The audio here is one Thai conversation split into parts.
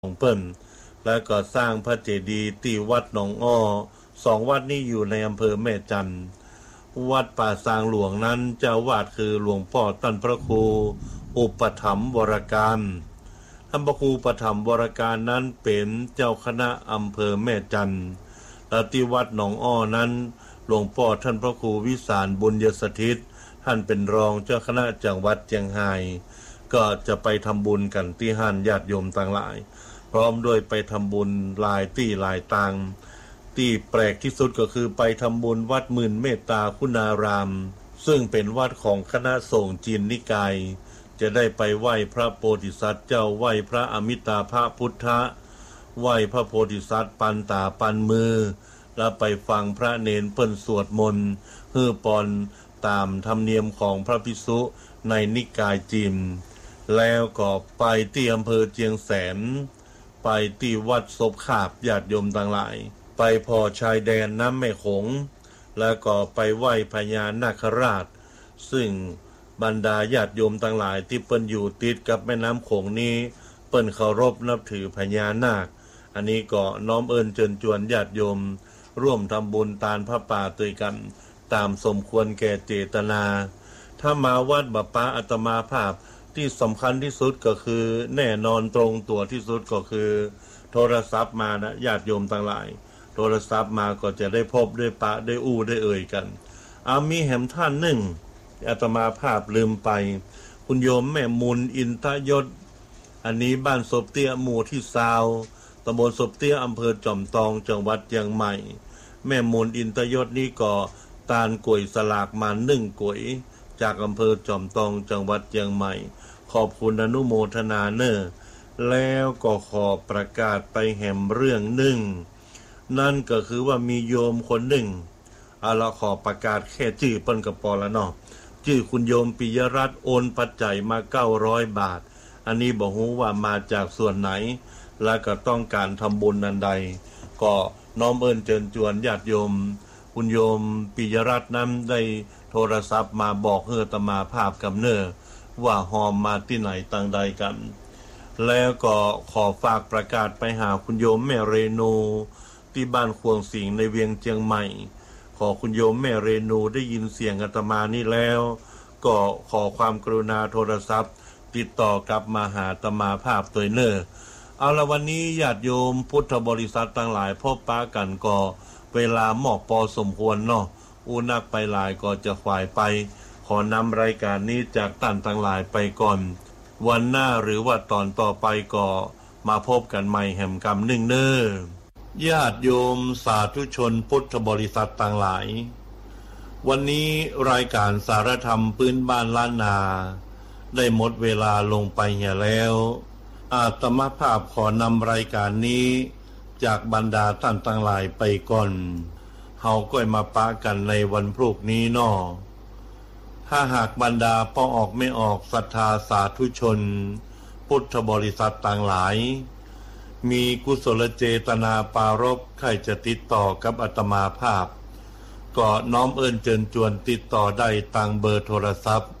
ของเปิ้นและก็สร้างพระเจดีย์ที่วัดหนองอ้อ2วัดนี้อยู่ในอำเภอแม่จันทร์วัดป่าซางหลวงนั้นเจ้าวาดคือหลวงพ่อท่านพระครูอุปถัมภ์วรการท่านพระครูอุปถัมภ์วรการนั้นเป็นเจ้าคณะอำเภอแม่จันทร์และที่วัดหนองอ้อนั้นหลวงพ่อท่านพระครูวิสารบุญยสถิตท่านเป็นรองเจ้าคณะจังหวัดเชียงรายก็จะไปทำบุญกันที่ห้านญาติโยมต่างหลายพร้อมด้วยไปทำบุญหลายที่หลายตังที่แปลกที่สุดก็คือไปทำบุญวัดหมื่นเมตตาคุณารามซึ่งเป็นวัดของคณะสงฆ์จีนนิกายจะได้ไปไหว้พระโพธิสัตว์เจ้าไหว้พระอมิตาภพุทธะไหว้พระโพธิสัตว์ปันตาปันมือแล้วไปฟังพระเนนเปิ้นสวดมนต์ฮือปอนตามธรรมเนียมของพระภิกษุในนิกายจีนแล้วก็ไปที่อำเภอเจียงแสนไปที่วัดศพขาบญาติโยมต่างหลายไปพอชายแดนน้ำแม่คงแล้วก็ไปไหว้พญานาคราชซึ่งบรรดาญาติโยมต่างหลายที่เปิ้นอยู่ติดกับแม่น้ำโขงนี้เปิ้นเคารพนับถือพญานาคอันนี้ก็น้อมเอิญเชิญชวนญาติโยมร่วมทำบุญทานพระป่าด้วยกันตามสมควรแก่เจตนาถ้ามาวัดบป้าอาตมาภาพที่สำคัญที่สุดก็คือแน่นอนตรงตัวที่สุดก็คือโทรศัพท์มานะญาติโยมต่างหลายโทรศัพท์มาก็จะได้พบได้ปะได้อู้ได้เอ่ยกันมีแหมท่านหนึ่งอาตมาภาพลืมไปคุณโยมแม่มุนอินทยศอันนี้บ้านศพเตี้ยหมู่ที่20ตำบลศพเตี้ยอำเภอจอมทองจังหวัดเชียงใหม่แม่มุนอินทยศนี่ก็ตาลกล้วยสลากมา1กล้วยจากอำเภอจอมทองจังหวัดเชียงใหม่ขอบคุณอนุโมทนาเนอแล้วก็ขอประกาศไปแห่มเรื่องหนึ่งนั่นก็คือว่ามีโยมคนหนึ่งเราขอประกาศแค่ชื่อเปิ้นกระปอแล้วเนาะชื่อคุณโยมปิยรัตน์โอนปัจจัยมา900บาทอันนี้บอกฮู้ว่ามาจากส่วนไหนและก็ต้องการทำบุญนันใดก็น้อมเอิญเชิญชวนญาติโยมคุณโยมปิยรัตน์นั้นได้โทรศัพท์มาบอกเฮือตมาภาพกับเนอว่าหอมมาที่ไหนต่างใดกันแล้วก็ขอฝากประกาศไปหาคุณโยมแม่เรนูที่บ้านควงสิงในเวียงเชียงใหม่ขอคุณโยมแม่เรนูได้ยินเสียงอาตมานี่แล้วก็ขอความกรุณาโทรศัพท์ติดต่อกลับมาหาอาตมาภาพตัวเนอเอาละวันนี้ญาติโยมพุทธบริษัทต่างหลายพบปะกันก็เวลาเหมาะพอสมควรเนาะอูนักไปหลายก็จะขวายไปขอนำรายการนี้จากท่านต่างหลายไปก่อนวันหน้าหรือว่าตอนต่อไปก็มาพบกันใหม่แห่มกำหนึ่งเนอญาติโยมสาธุชนพุทธบริษัทต่างหลายวันนี้รายการสารธรรมพื้นบ้านล้านนาได้หมดเวลาลงไปเหี่ยแล้วอาตมาภาพขอนำรายการนี้จากบรรดาท่านต่างหลายไปก่อนเฮาก็มาปะกันในวันพรุ่งนี้น้อถ้าหากบรรดาป้อออกไม่ออกศรัทธาสาธุชนพุทธบริษัทต่างหลายมีกุศลเจตนาปรารภใครจะติดต่อกับอาตมาภาพก็น้อมเอิญเชิญชวนติดต่อได้ทางเบอร์โทรศัพท์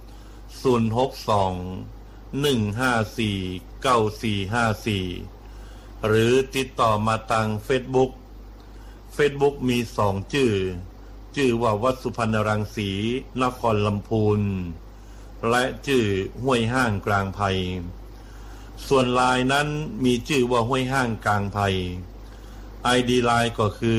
062-154-9454หรือติดต่อมาทางเฟซบุ๊กมี2ชื่อว่าวัดสุพรรณรังสีนครลำพูนและชื่อห้วยห้างกลางไผ่ส่วนไลน์นั้นมีชื่อว่าห้วยห้างกลางไผ่ ID ไลน์ก็คือ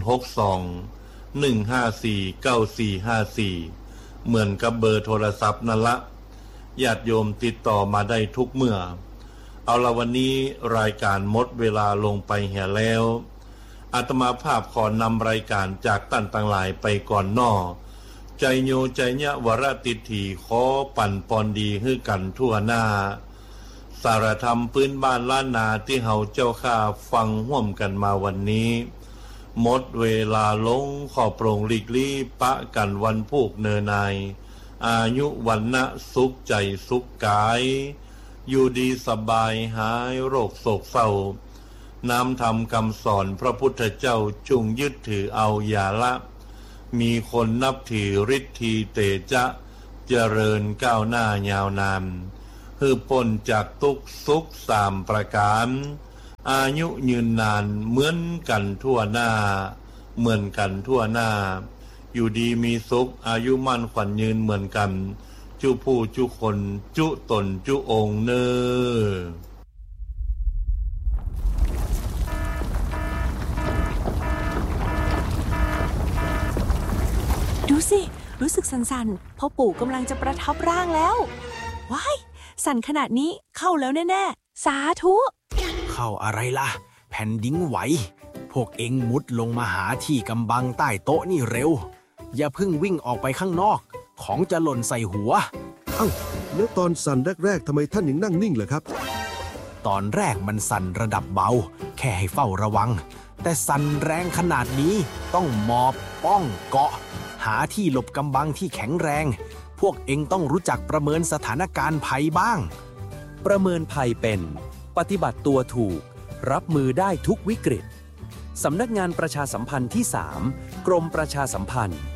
062-154-9454เหมือนกับเบอร์โทรศัพท์นั่นละญาติโยมติดต่อมาได้ทุกเมื่อเอาละวันนี้รายการหมดเวลาลงไปเหี่ยแล้วอาตมาภาพขอนำรายการจากท่านต่างหลายไปก่อนน้อใจโยใจญะวรติถีขอปั่นปอนดีให้กันทั่วหน้าสารธรรมพื้นบ้านล้านนาที่เฮาเจ้าข้าฟังห่วมกันมาวันนี้หมดเวลาลงขอโปร่งหลีกลี่ปะกันวันพูกเนนายอายุวันนะสุขใจสุขกายอยู่ดีสบายหายโรคโศกเศร้าน้ำธรรมคำสอนพระพุทธเจ้าจุงยึดถือเอาอย่าละมีคนนับถือฤทธีเตจะเจริญก้าวหน้ายาวนานฮือพ้นจากทุกข์สุข3ประการอายุยืนนานเหมือนกันทั่วหน้าเหมือนกันทั่วหน้าอยู่ดีมีสุขอายุมั่นขวัญยืนเหมือนกันจุผู้จุคนจุตนจุองค์เนอดูสิรู้สึกสั่นๆพ่อปู่กำลังจะประทับร่างแล้วว้ายสั่นขนาดนี้เข้าแล้วแน่ๆสาธุเข้าอะไรล่ะแผ่นดินไหวพวกเอ็งมุดลงมาหาที่กำบังใต้โต๊ะนี่เร็วอย่าเพิ่งวิ่งออกไปข้างนอกของจะหล่นใส่หัวแล้วตอนสั่นแรกๆทำไมท่านยังนั่งนิ่งเหรอครับตอนแรกมันสั่นระดับเบาแค่ให้เฝ้าระวังแต่สั่นแรงขนาดนี้ต้องหมอบป้องเกาะหาที่หลบกำบังที่แข็งแรงพวกเอ็งต้องรู้จักประเมินสถานการณ์ภัยบ้างประเมินภัยเป็นปฏิบัติตัวถูกรับมือได้ทุกวิกฤตสำนักงานประชาสัมพันธ์ที่ 3 กรมประชาสัมพันธ์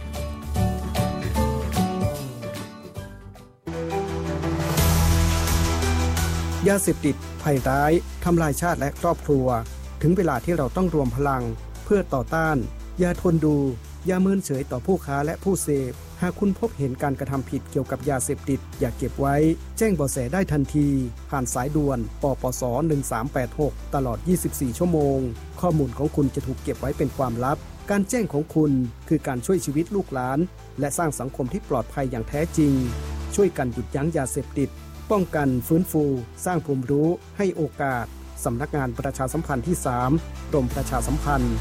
ยาเสพติดภัยร้ายทำลายชาติและครอบครัวถึงเวลาที่เราต้องรวมพลังเพื่อต่อต้านอย่าทนดูอย่าเมินเฉยต่อผู้ค้าและผู้เสพหากคุณพบเห็นการกระทำผิดเกี่ยวกับยาเสพติดอย่าเก็บไว้แจ้งเบาะแสได้ทันทีผ่านสายด่วนปปส1386ตลอด24ชั่วโมงข้อมูลของคุณจะถูกเก็บไว้เป็นความลับการแจ้งของคุณคือการช่วยชีวิตลูกหลานและสร้างสังคมที่ปลอดภัยอย่างแท้จริงช่วยกันหยุดยั้งยาเสพติดป้องกันฟื้นฟูสร้างภูมิรู้ให้โอกาสสำนักงานประชาสัมพันธ์ที่ 3 กรมประชาสัมพันธ์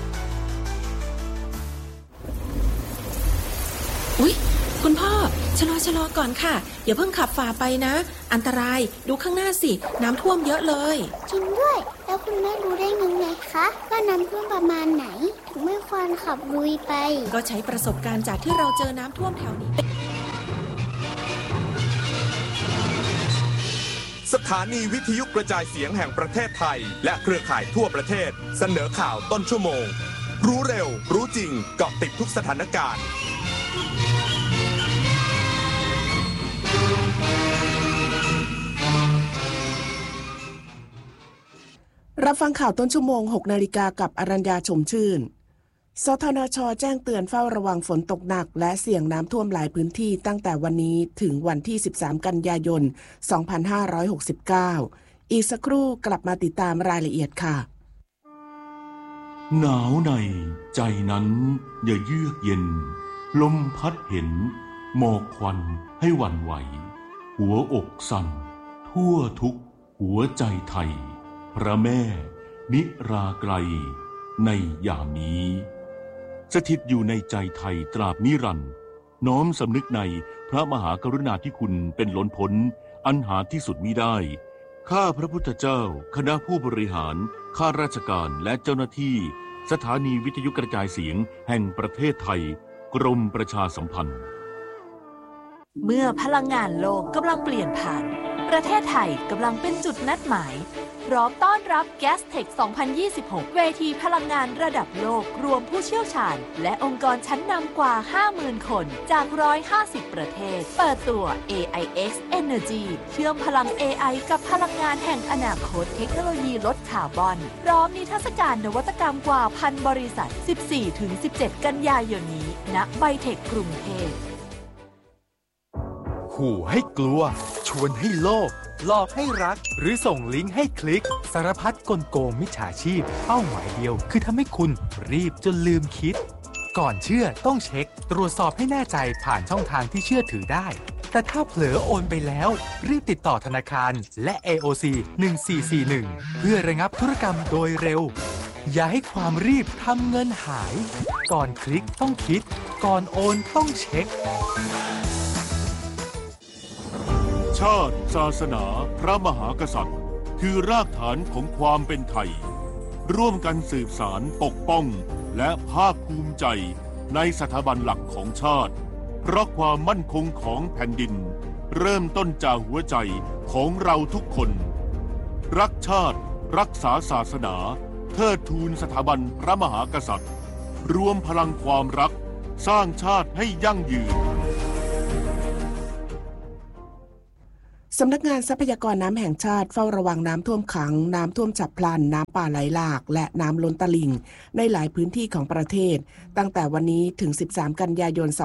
อุ๊ยคุณพ่อชะลอก่อนค่ะอย่าเพิ่งขับฝ่าไปนะอันตรายดูข้างหน้าสิน้ำท่วมเยอะเลยจริงด้วยแล้วคุณแม่รู้ได้ยังไงคะว่าน้ำท่วมประมาณไหนถึงไม่ควรขับลุยไปก็ใช้ประสบการณ์จากที่เราเจอน้ำท่วมแถวนี้สถานีวิทยุกระจายเสียงแห่งประเทศไทยและเครือข่ายทั่วประเทศเสนอข่าวต้นชั่วโมงรู้เร็วรู้จริงเกาะติดทุกสถานการณ์รับฟังข่าวต้นชั่วโมง 6 นาฬิกากับอรัญญาชมชื่นสทนช.แจ้งเตือนเฝ้าระวังฝนตกหนักและเสี่ยงน้ำท่วมหลายพื้นที่ตั้งแต่วันนี้ถึงวันที่ 13 กันยายน 2569 อีกสักครู่กลับมาติดตามรายละเอียดค่ะหนาวในใจนั้นอย่าเยือกเย็นลมพัดเห็นหมอกควันให้หวั่นไหวหัวอกสั่นทั่วทุกหัวใจไทยพระแม่นิราไกลในยามนี้สถิตอยู่ในใจไทยตราบนิรันดร์น้อมสำนึกในพระมหากรุณาธิคุณเป็นล้นพ้นอันหาที่สุดมิได้ข้าพระพุทธเจ้าคณะผู้บริหารข้าราชการและเจ้าหน้าที่สถานีวิทยุกระจายเสียงแห่งประเทศไทยกรมประชาสัมพันธ์เมื่อพลังงานโลกกำลังเปลี่ยนผ่านประเทศไทยกำลังเป็นจุดนัดหมายพร้อมต้อนรับ Gastech 2026 เวทีพลังงานระดับโลกรวมผู้เชี่ยวชาญและองค์กรชั้นนำกว่า 50,000 คนจาก 150 ประเทศเปิดตัว AIX Energy เชื่อมพลัง AI กับพลังงานแห่งอนาคตเทคโนโลยีลดคาร์บอนพร้อมนิทรรศการนวัตกรรมกว่า 1,000 บริษัท 14-17 กันยายนนี้ณไบเทคกรุงเทพขู่ให้กลัวชวนให้โลภหลอกให้รักหรือส่งลิงก์ให้คลิกสารพัดกลโกงมิจฉาชีพเป้าหมายเดียวคือทำให้คุณรีบจนลืมคิดก่อนเชื่อต้องเช็คตรวจสอบให้แน่ใจผ่านช่องทางที่เชื่อถือได้แต่ถ้าเผลอโอนไปแล้วรีบติดต่อธนาคารและ AOC 1441เพื่อระงับธุรกรรมโดยเร็วอย่าให้ความรีบทำเงินหายก่อนคลิกต้องคิดก่อนโอนต้องเช็คชาติศาสนาพระมหากษัตริย์คือรากฐานของความเป็นไทยร่วมกันสืบสานปกป้องและภาคภูมิใจในสถาบันหลักของชาติเพราะความมั่นคงของแผ่นดินเริ่มต้นจากหัวใจของเราทุกคนรักชาติรักษาศาสนาเทิดทูนสถาบันพระมหากษัตริย์รวมพลังความรักสร้างชาติให้ยั่งยืนสำนักงานทรัพยากรน้ำแห่งชาติเฝ้าระวังน้ำท่วมขังน้ำท่วมฉับพลันน้ำป่าไหลหลากและน้ำล้นตลิ่งในหลายพื้นที่ของประเทศตั้งแต่วันนี้ถึง13กันยายน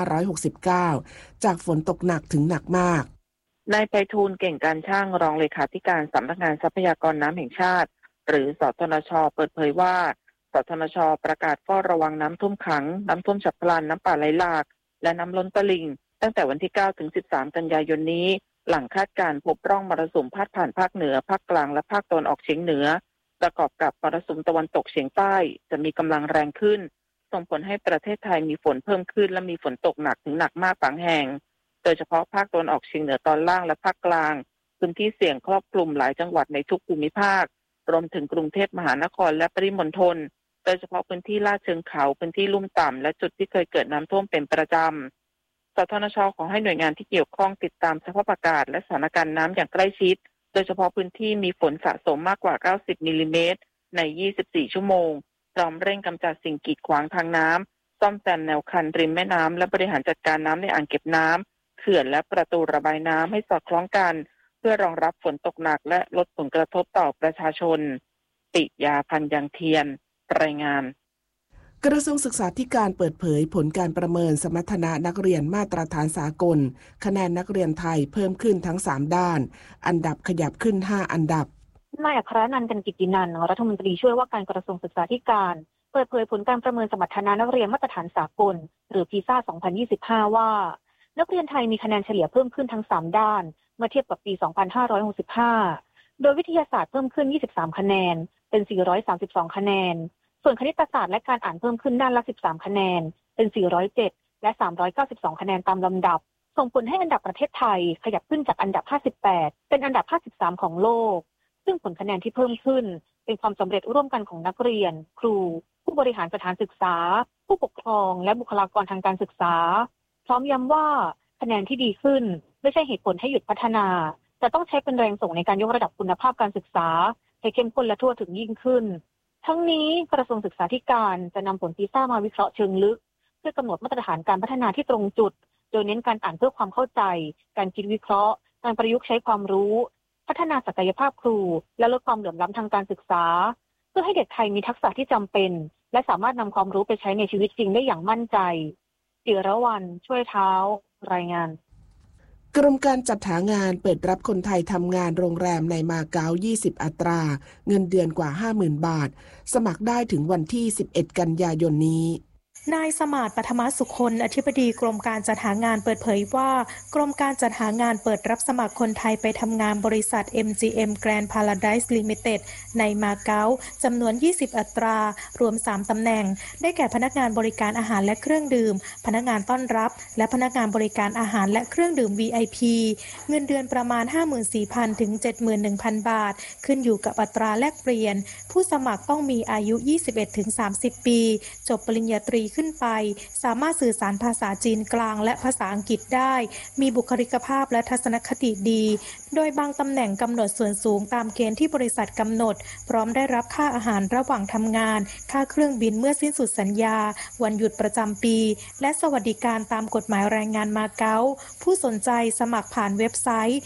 2569จากฝนตกหนักถึงหนักมากนายไพฑูรย์เก่งการช่างรองเลขาธิการสำนักงานทรัพยากรน้ำแห่งชาติหรือสทนช.เปิดเผยว่าสทนช.ประกาศเฝ้าระวังน้ำท่วมขังน้ำท่วมฉับพลันน้ำป่าไหลหลากและน้ำล้นตลิ่งตั้งแต่วันที่9ถึง13กันยายนนี้หลังคาดการณ์พบร่องมรสุมพาดผ่านภาคเหนือภาคกลางและภาคตะวันออกเฉียงเหนือประกอบกับมรสุมตะวันตกเฉียงใต้จะมีกำลังแรงขึ้นส่งผลให้ประเทศไทยมีฝนเพิ่มขึ้นและมีฝนตกหนักถึงหนักมากบางแห่งโดยเฉพาะภาคตะวันออกเฉียงเหนือตอนล่างและภาคกลางพื้นที่เสี่ยงครอบคลุมหลายจังหวัดในทุกภูมิภาครวมถึงกรุงเทพมหานครและปริมณฑลโดยเฉพาะพื้นที่ลาดเชิงเขาพื้นที่ลุ่มต่ำและจุดที่เคยเกิดน้ำท่วมเป็นประจำสทนช.ขอให้หน่วยงานที่เกี่ยวข้องติดตามสภาพอากาศและสถานการณ์น้ำอย่างใกล้ชิดโดยเฉพาะพื้นที่มีฝนสะสมมากกว่า90มิลลิเมตรใน24ชั่วโมงพร้อมเร่งกำจัดสิ่งกีดขวางทางน้ำซ่อมแซมแนวคันริมแม่น้ำและบริหารจัดการน้ำในอ่างเก็บน้ำเขื่อนและประตูระบายน้ำให้สอดคล้องกันเพื่อรองรับฝนตกหนักและลดผลกระทบต่อประชาชนปิยาพันธ์ยังเทียนรายงานกระทรวงศึกษาธิการเปิดเผยผลการประเมินสมรรถนะนักเรียนมาตรฐานสากลคะแนนนักเรียนไทยเพิ่มขึ้นทั้ง3ด้านอันดับขยับขึ้น5อันดับนายอัครนันท์ กันกิตตินันท์รัฐมนตรีช่วยว่าการกระทรวงศึกษาธิการเปิดเผยผลการประเมินสมรรถนะนักเรียนมาตรฐานสากลหรือพีซ่า2025ว่านักเรียนไทยมีคะแนนเฉลี่ยเพิ่มขึ้นทั้ง3ด้านเมื่อเทียบกับปี2565โดยวิทยาศาสตร์เพิ่มขึ้น23คะแนนเป็น432คะแนนส่วนคณิตศาสตร์และการอ่านเพิ่มขึ้นด้านละ13คะแนนเป็น407และ392คะแนนตามลำดับส่งผลให้อันดับประเทศไทยขยับขึ้นจากอันดับ58เป็นอันดับ53ของโลกซึ่งผลคะแนนที่เพิ่มขึ้นเป็นความสำเร็จร่วมกันของนักเรียนครูผู้บริหารสถานศึกษาผู้ปกครองและบุคลากรทางการศึกษาพร้อมย้ำว่าคะแนนที่ดีขึ้นไม่ใช่เหตุผลให้หยุดพัฒนาแต่ต้องใช้เป็นแรงส่งในการยกระดับคุณภาพการศึกษาให้เข้มข้นและทั่วถึงยิ่งขึ้นทั้งนี้กระทรวงศึกษาธิการจะนำผลพีซ่ามาวิเคราะห์เชิงลึกเพื่อกำหนดมาตรฐานการพัฒนาที่ตรงจุดโดยเน้นการอ่านเพื่อความเข้าใจการคิดวิเคราะห์การประยุกต์ใช้ความรู้พัฒนาศักยภาพครูและลดความเหลื่อมล้ำทางการศึกษาเพื่อให้เด็กไทยมีทักษะที่จำเป็นและสามารถนำความรู้ไปใช้ในชีวิตจริงได้อย่างมั่นใจจิรวรรณช่วยเท้ารายงานกรมการจัดหางานเปิดรับคนไทยทำงานโรงแรมในมาเก๊า20อัตราเงินเดือนกว่า 50,000 บาทสมัครได้ถึงวันที่11กันยายนนี้นายสมาร์ท ปฐมสุคนอธิบดีกรมการจัดหางานเปิดเผยว่ากรมการจัดหางานเปิดรับสมัครคนไทยไปทำงานบริษัท MGM Grand Paradise Limited ในมาเก๊าจำนวน20อัตรารวม3ตำแหน่งได้แก่พนักงานบริการอาหารและเครื่องดื่มพนักงานต้อนรับและพนักงานบริการอาหารและเครื่องดื่ม VIP เงินเดือนประมาณ 54,000 ถึง 71,000 บาทขึ้นอยู่กับอัตราแลกเปลี่ยนผู้สมัครต้องมีอายุ 21 ถึง 30 ปีจบปริญญาตรีขึ้นไปสามารถสื่อสารภาษาจีนกลางและภาษาอังกฤษได้มีบุคลิกภาพและทัศนคติดีโดยบางตำแหน่งกำหนดส่วนสูงตามเกณฑ์ที่บริษัทกำหนดพร้อมได้รับค่าอาหารระหว่างทำงานค่าเครื่องบินเมื่อสิ้นสุดสัญญาวันหยุดประจำปีและสวัสดิการตามกฎหมายแรงงานมาเก๊าผู้สนใจสมัครผ่านเว็บไซต์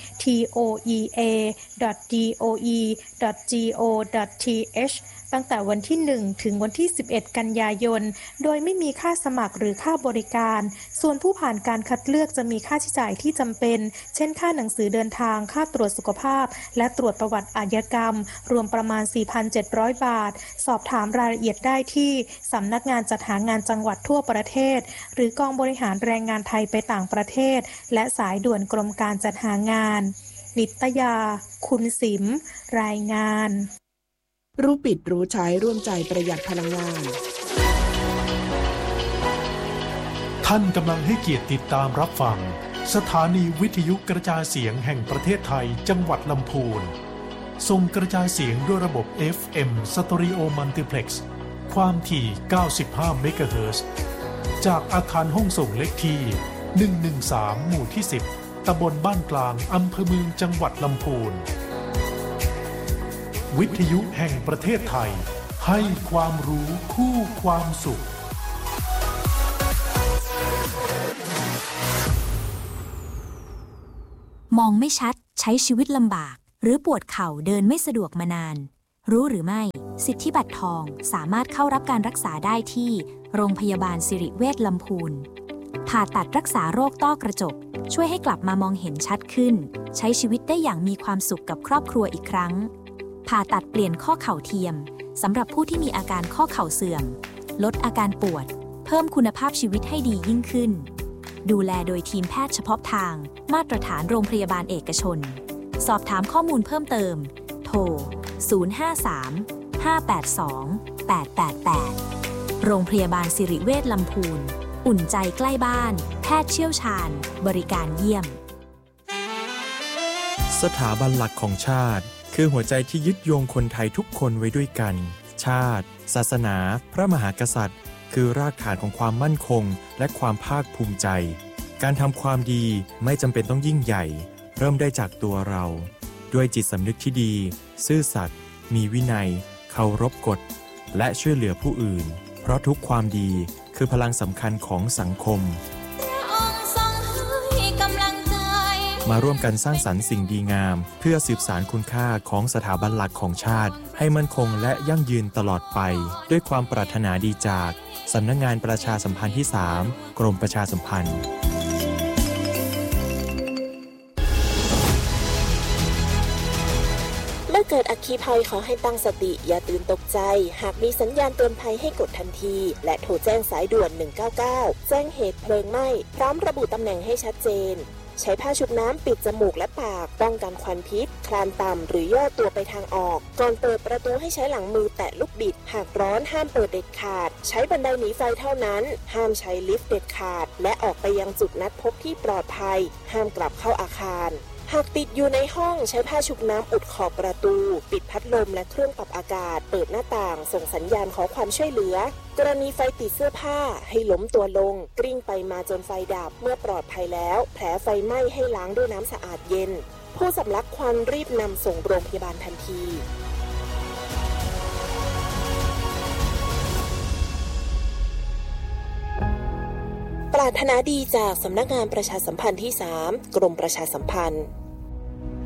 toea.doe.go.thตั้งแต่วันที่1ถึงวันที่11กันยายนโดยไม่มีค่าสมัครหรือค่าบริการส่วนผู้ผ่านการคัดเลือกจะมีค่าใช้จ่ายที่จำเป็นเช่นค่าหนังสือเดินทางค่าตรวจสุขภาพและตรวจประวัติอาชญากรรมรวมประมาณ 4,700 บาทสอบถามรายละเอียดได้ที่สำนักงานจัดหางานจังหวัดทั่วประเทศหรือกองบริหารแรงงานไทยไปต่างประเทศและสายด่วนกรมการจัดหางานนิตยาคุณสิมรายงานรู้ปิดรู้ใช้ร่วมใจประหยัดพลังงานท่านกำลังให้เกียรติติดตามรับฟังสถานีวิทยุกระจายเสียงแห่งประเทศไทยจังหวัดลำพูนส่งกระจายเสียงด้วยระบบ FM Stereo Multiplex ความถี่95เมกะเฮิรตซ์จากอาคารห้องส่งเล็กที่113หมู่ที่10ตำบลบ้านกลางอำเภอเมืองจังหวัดลำพูนวิทยุแห่งประเทศไทยให้ความรู้คู่ความสุขมองไม่ชัดใช้ชีวิตลำบากหรือปวดเข่าเดินไม่สะดวกมานานรู้หรือไม่สิทธิบัตรทองสามารถเข้ารับการรักษาได้ที่โรงพยาบาลสิริเวชลำพูนผ่าตัดรักษาโรคต้อกระจกช่วยให้กลับมามองเห็นชัดขึ้นใช้ชีวิตได้อย่างมีความสุขกับครอบครัวอีกครั้งผ่าตัดเปลี่ยนข้อเข่าเทียมสำหรับผู้ที่มีอาการข้อเข่าเสื่อมลดอาการปวดเพิ่มคุณภาพชีวิตให้ดียิ่งขึ้นดูแลโดยทีมแพทย์เฉพาะทางมาตรฐานโรงพยาบาลเอกชนสอบถามข้อมูลเพิ่มเติมโทร053-582-888โรงพยาบาลสิริเวชลำพูนอุ่นใจใกล้บ้านแพทย์เชี่ยวชาญบริการเยี่ยมสถาบันหลักของชาติคือหัวใจที่ยึดโยงคนไทยทุกคนไว้ด้วยกันชาติศาสนาพระมหากษัตริย์คือรากฐานของความมั่นคงและความภาคภูมิใจการทำความดีไม่จำเป็นต้องยิ่งใหญ่เริ่มได้จากตัวเราด้วยจิตสำนึกที่ดีซื่อสัตย์มีวินัยเคารพกฎและช่วยเหลือผู้อื่นเพราะทุกความดีคือพลังสำคัญของสังคมมาร่วมกันสร้างสรรค์สิ่งดีงามเพื่อสืบสานคุณค่าของสถาบันหลักของชาติให้มั่นคงและยั่งยืนตลอดไปด้วยความปรารถนาดีจากสำนักงานประชาสัมพันธ์ที่ 3 กรมประชาสัมพันธ์เมื่อเกิดอัคคีภัยขอให้ตั้งสติอย่าตื่นตกใจหากมีสัญญาณเตือนภัยให้กดทันทีและโทรแจ้งสายด่วน199แจ้งเหตุเพลิงไหม้พร้อมระบุตำแหน่งให้ชัดเจนใช้ผ้าชุบน้ำปิดจมูกและปากป้องกันควันพิษคลานต่ำหรือย่อตัวไปทางออกก่อนเปิดประตูให้ใช้หลังมือแตะลูกบิดหากร้อนห้ามเปิดเด็ดขาดใช้บันไดหนีไฟเท่านั้นห้ามใช้ลิฟต์เด็ดขาดและออกไปยังจุดนัดพบที่ปลอดภัยห้ามกลับเข้าอาคารหากติดอยู่ในห้องใช้ผ้าชุบน้ำอุดขอบประตูปิดพัดลมและเครื่องปรับอากาศเปิดหน้าต่างส่งสัญญาณขอความช่วยเหลือกรณีไฟติดเสื้อผ้าให้ล้มตัวลงกลิ้งไปมาจนไฟดับเมื่อปลอดภัยแล้วแผลไฟไหม้ให้ล้างด้วยน้ำสะอาดเย็นผู้สำลักควันรีบนำส่งโรงพยาบาลทันทีปรารถนาดีจากสำนักงานประชาสัมพันธ์ที่ 3 กรมประชาสัมพันธ์